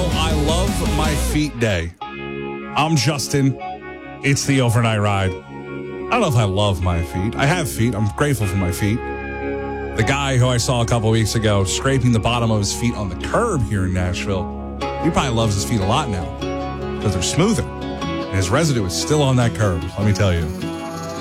National I Love My Feet Day. I'm Justin. It's the overnight ride. I don't know if I love my feet. I have feet. I'm grateful for my feet. The guy who I saw a couple weeks ago scraping the bottom of his feet on the curb here in Nashville, he probably loves his feet a lot now because they're smoother. And his residue is still on that curb, let me tell you.